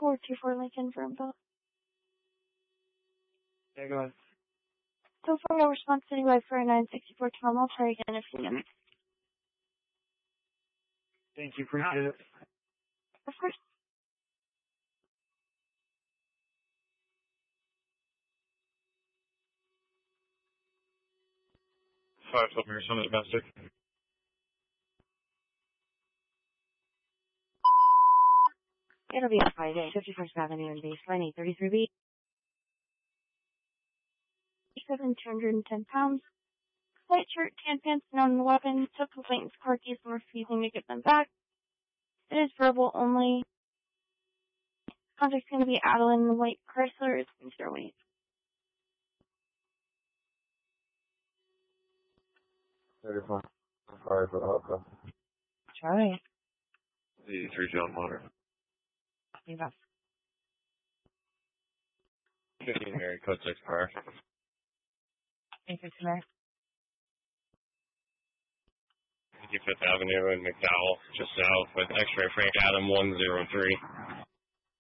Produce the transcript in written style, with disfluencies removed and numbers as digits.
424 Lincoln Vermville. Yeah, go ahead. So far, no response to anyway for a 964 Tom. I'll try again in a few minutes. Thank you. Appreciate it. Of course. 5 Silver, some domestic. It'll be a 51st Avenue and baseline 833B. 210 pounds. White shirt, tan pants, known weapon, took complainant's car keys and refusing to give them back. It is verbal only. Contact's going to be Adeline, the white Chrysler. It's Mr. Wayne. Sorry for the hot Charlie. The 3 John Motor. You got 15 Mary, code 6 car. Thank you, sir. 55th Avenue in McDowell, just south with X-ray Frank Adam 103.